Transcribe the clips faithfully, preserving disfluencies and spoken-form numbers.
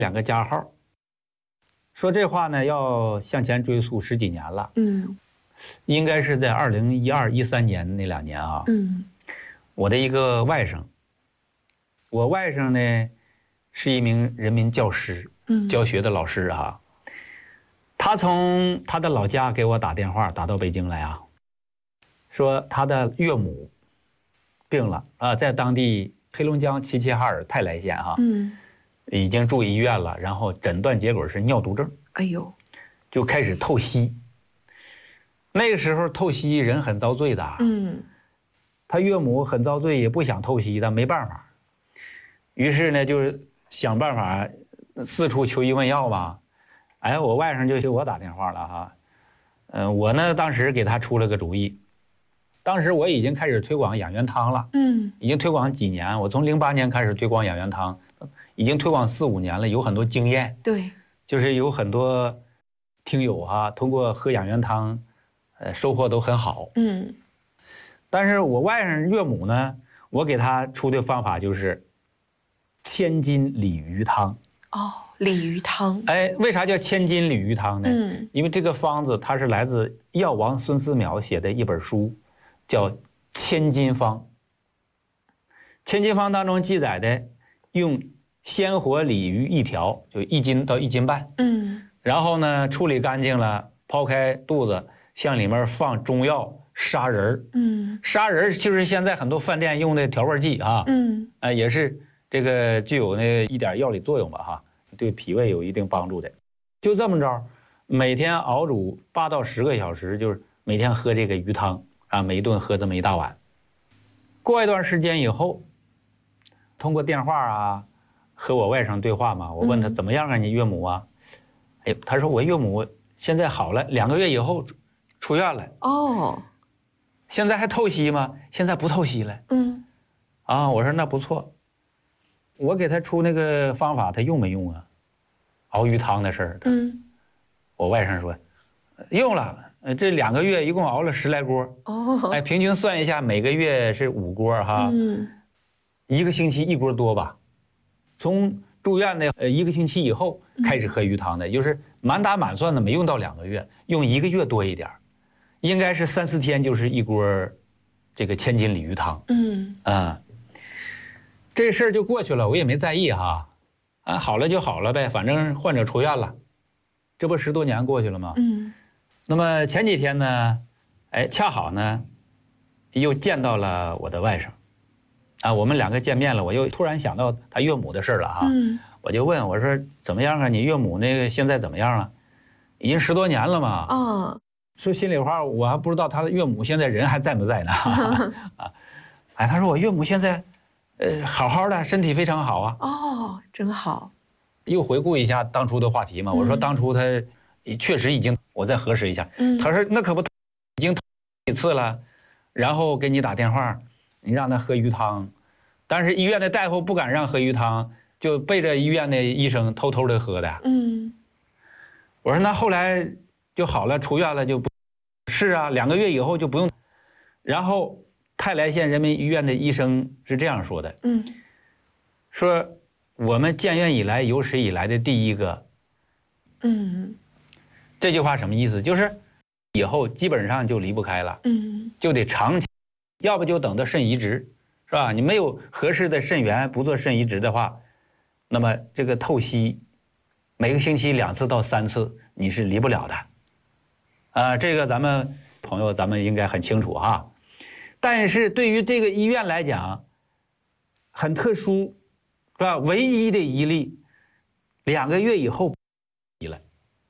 两个加号。说这话呢，要向前追溯十几年了。 嗯， 应该是在二零一二一三年那两年啊。 嗯， 我的一个外甥，我外甥呢是一名人民教师， 嗯， 教学的老师啊。他从他的老家给我打电话，打到北京来啊，说他的岳母病了啊，在当地黑龙江齐齐哈尔泰来县哈、啊， 嗯， 已经住医院了，然后诊断结果是尿毒症， 哎呦， 就开始透析。那个时候透析人很遭罪的， 嗯， 他岳母很遭罪，也不想透析，但没办法，于是呢就是想办法四处求医问药嘛。哎，我外甥就给我打电话了哈，嗯、呃，我呢当时给他出了个主意，当时我已经开始推广养元汤了， 嗯， 已经推广几年，我从零八年开始推广养元汤，已经推广四五年了，有很多经验， 对， 就是有很多听友哈、啊，通过喝养元汤，呃，收获都很好， 嗯， 但是我外甥岳母呢，我给他出的方法就是千金鲤鱼汤。 哦，鲤鱼汤， 哎，为啥叫千金鲤鱼汤呢？ 嗯， 因为这个方子它是来自药王孙思邈写的一本书，叫《千金方》。千金方当中记载的，用鲜活鲤鱼一条，就一斤到一斤半， 嗯， 然后呢处理干净了，剖开肚子，向里面放中药砂仁儿， 嗯， 砂仁儿就是现在很多饭店用的调味剂啊， 嗯， 呃，也是这个具有那一点药理作用吧哈，对脾胃有一定帮助的。就这么着，每天熬煮八到十个小时，就是每天喝这个鱼汤啊，每一顿喝这么一大碗。过一段时间以后，通过电话啊和我外甥对话嘛，我问他怎么样啊，你岳母啊？哎，他说我岳母现在好了，两个月以后出院了。 哦， 现在还透析吗？现在不透析了。 嗯， 啊，我说那不错。我给他出那个方法，他用没用啊？熬鱼汤的事儿。 嗯， 我外甥说用了，这两个月一共熬了十来锅。 哦， 哎，平均算一下，每个月是五锅哈。 嗯， 一个星期一锅多吧？从住院的呃一个星期以后开始喝鱼汤的，就是满打满算的没用到两个月，用一个月多一点，应该是三四天就是一锅这个千金鲤鱼汤。 嗯， 啊、嗯，这事儿就过去了，我也没在意哈，啊，好了就好了呗，反正患者出院了，这不十多年过去了吗？ 嗯， 那么前几天呢，哎，恰好呢，又见到了我的外甥，啊，我们两个见面了，我又突然想到他岳母的事了哈， 嗯， 我就问我说怎么样啊？你岳母那个现在怎么样了？已经十多年了嘛。 啊， 说心里话，我还不知道他的岳母现在人还在不在呢。啊，哎，他说我岳母现在，呃，好好的，身体非常好啊。 哦，真好。 又回顾一下当初的话题嘛，我说当初他确实已经，我再核实一下。 嗯， 他说那可不，已经几次了，然后给你打电话，你让他喝鱼汤，但是医院的大夫不敢让喝鱼汤，就背着医院的医生偷偷的喝的。 嗯， 我说那后来就好了，出院了就不是啊，两个月以后就不用。然后泰来县人民医院的医生是这样说的， 嗯， 说我们建院以来有史以来的第一个。 嗯， 这句话什么意思？就是以后基本上就离不开了， 嗯， 就得长期，要不就等到肾移植，是吧？你没有合适的肾源，不做肾移植的话，那么这个透析每个星期两次到三次，你是离不了的。啊，这个咱们朋友咱们应该很清楚哈。但是对于这个医院来讲，很特殊，是吧？唯一的一例，两个月以后移了。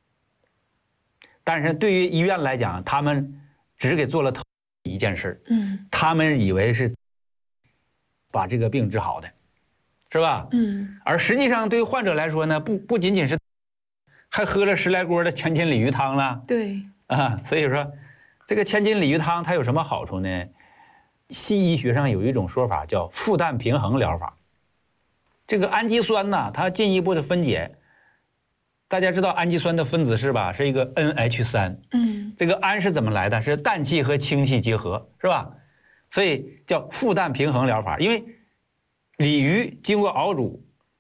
但是对于医院来讲，他们只给做了头一件事， 嗯， 他们以为是把这个病治好的，是吧？ 嗯， 而实际上对于患者来说呢，不不仅仅是，还喝了十来锅的千金鲤鱼汤了。 对， 啊，所以说，这个千金鲤鱼汤它有什么好处呢？西医学上有一种说法叫负担平衡疗法。这个氨基酸呢，它进一步的分解。大家知道氨基酸的分子式吧？是一个 N H 三。 嗯， 这个氨是怎么来的？是氮气和氢气结合，是吧？所以叫负担平衡疗法。因为鲤鱼经过熬煮，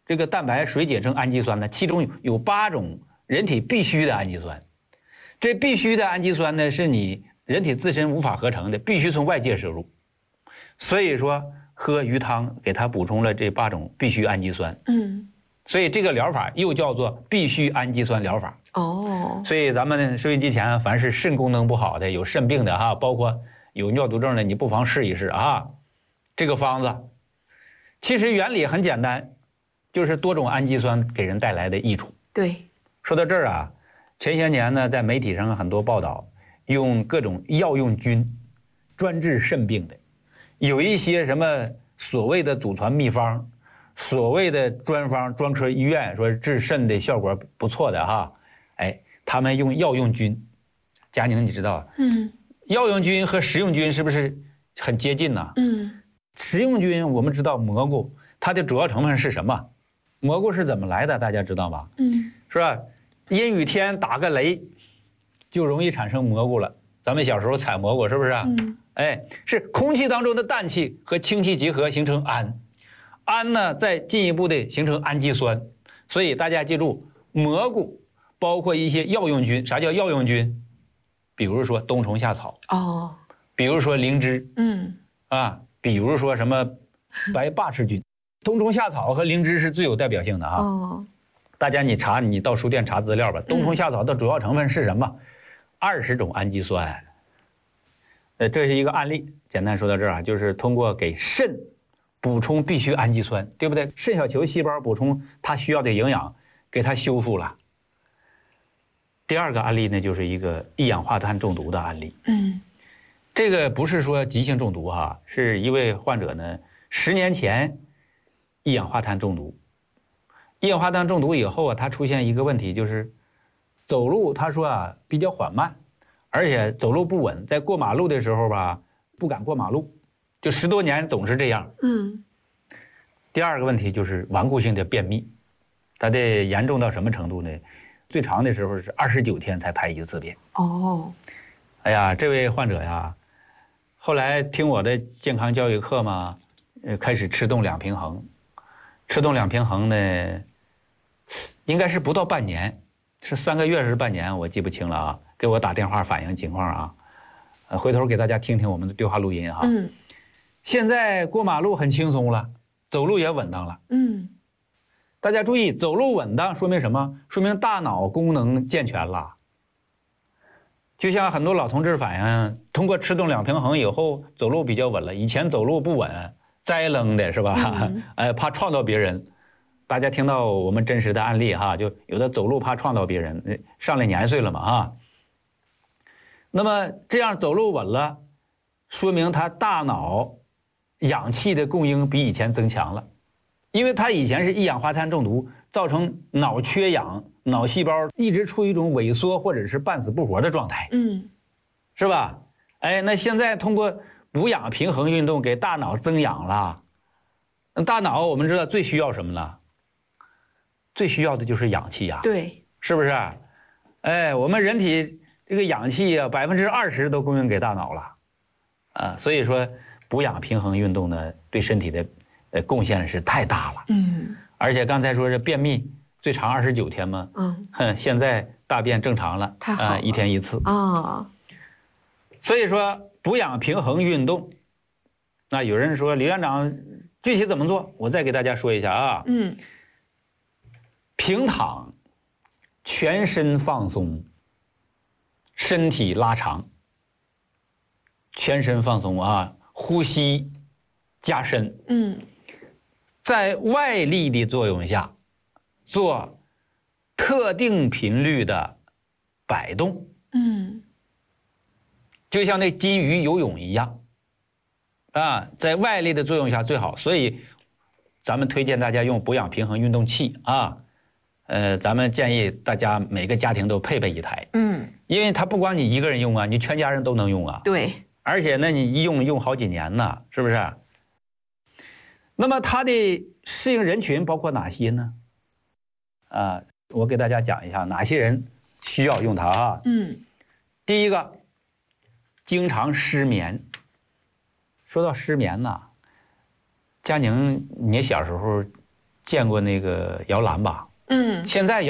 这个蛋白水解成氨基酸呢，其中有八种人体必须的氨基酸。这必须的氨基酸呢，是你人体自身无法合成的，必须从外界摄入。所以说，喝鱼汤给它补充了这八种必需氨基酸。 嗯， 所以这个疗法又叫做必需氨基酸疗法。 哦， 所以咱们收音机前，凡是肾功能不好的、有肾病的哈，包括有尿毒症的，你不妨试一试啊。这个方子其实原理很简单，就是多种氨基酸给人带来的益处。 对， 说到这儿啊，前些年呢，在媒体上很多报道，用各种药用菌专治肾病的，有一些什么所谓的祖传秘方，所谓的专方专科医院说治肾的效果不错的哈，哎，他们用药用菌。佳宁，你知道， 嗯， 药用菌和食用菌是不是很接近呢？ 嗯， 食用菌我们知道蘑菇，它的主要成分是什么？蘑菇是怎么来的？大家知道吗？ 嗯， 是吧？阴雨天打个雷，就容易产生蘑菇了。咱们小时候采蘑菇是不是？ 嗯， 哎，是空气当中的氮气和氢气结合形成氨，氨呢再进一步的形成氨基酸。所以大家记住，蘑菇包括一些药用菌。啥叫药用菌？比如说冬虫夏草， 哦， 比如说灵芝， 嗯， 啊，比如说什么白霸氏菌。冬虫夏草和灵芝是最有代表性的啊。 哦， 大家你查，你到书店查资料吧。冬虫夏草的主要成分是什么？二十种氨基酸。呃，这是一个案例，简单说到这儿啊，就是通过给肾补充必需氨基酸，对不对？肾小球细胞补充它需要的营养，给它修复了。第二个案例呢，就是一个一氧化碳中毒的案例。 嗯， 这个不是说急性中毒哈，是一位患者呢，十年前一氧化碳中毒。一氧化碳中毒以后啊，他出现一个问题，就是走路，他说啊比较缓慢，而且走路不稳，在过马路的时候吧不敢过马路，就十多年总是这样。 嗯， 第二个问题就是顽固性的便秘，它的严重到什么程度呢？最长的时候是二十九天才排一次便。 哦， 哎呀，这位患者呀，后来听我的健康教育课嘛，呃，开始吃动两平衡，吃动两平衡呢，应该是不到半年，是三个月还是半年，我记不清了啊。给我打电话反映情况啊，呃，回头给大家听听我们的对话录音哈。 嗯， 现在过马路很轻松了，走路也稳当了。 嗯， 大家注意，走路稳当说明什么？说明大脑功能健全了。就像很多老同志反映，通过吃动两平衡以后，走路比较稳了。以前走路不稳，栽楞的是吧？ 嗯、 哎，怕撞到别人。大家听到我们真实的案例哈，就有的走路怕撞到别人，上了年岁了嘛啊。那么这样走路稳了，说明他大脑氧气的供应比以前增强了。因为他以前是一氧化碳中毒，造成脑缺氧，脑细胞一直处于一种萎缩或者是半死不活的状态， 嗯， 是吧？哎，那现在通过补氧平衡运动给大脑增氧了。大脑我们知道最需要什么呢？最需要的就是氧气呀， 对， 是不是？哎，我们人体这个氧气啊，百分之二十都供应给大脑了，啊，所以说补氧平衡运动呢，对身体的呃，贡献是太大了。 嗯， 而且刚才说是便秘最长二十九天嘛， 嗯， 哼，现在大便正常了， 太好了， 呃，一天一次啊。 所以说补氧平衡运动，那有人说李院长具体怎么做？我再给大家说一下啊。 嗯， 平躺，全身放松，身体拉长，全身放松啊，呼吸加深。 嗯。 在外力的作用下，做特定频率的摆动， 嗯， 就像那金鱼游泳一样，啊，在外力的作用下最好。所以，咱们推荐大家用补氧平衡运动器啊，呃，咱们建议大家每个家庭都配备一台， 嗯， 因为它不光你一个人用啊，你全家人都能用啊。 对， 而且呢，你一用用好几年呢，是不是？那么它的适应人群包括哪些呢？啊，我给大家讲一下哪些人需要用它啊。 嗯， 第一个，经常失眠。说到失眠呐，佳宁，你小时候见过那个摇篮吧？ 嗯， 现在